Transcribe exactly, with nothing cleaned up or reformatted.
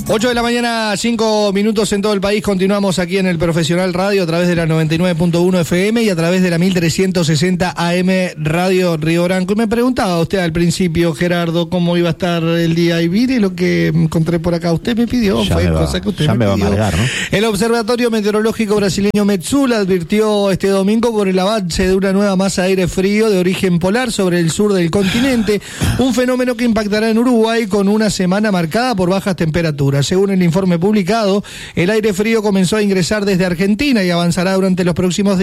ocho de la mañana, cinco minutos en todo el país. Continuamos aquí en el Profesional Radio a través de la noventa y nueve punto uno F M y a través de la mil trescientos sesenta A M Radio Río Branco. Y me preguntaba usted al principio, Gerardo, cómo iba a estar el día. Y mire lo que encontré por acá. Usted me pidió, ya fue me va, cosa que usted ya me, me va pidió. a amargar, ¿no? El Observatorio Meteorológico Brasileño Metsul advirtió este domingo por el avance de una nueva masa de aire frío de origen polar sobre el sur del continente, un fenómeno que impactará en Uruguay con una semana marcada por bajas temperaturas. Según el informe publicado, el aire frío comenzó a ingresar desde Argentina y avanzará durante los próximos días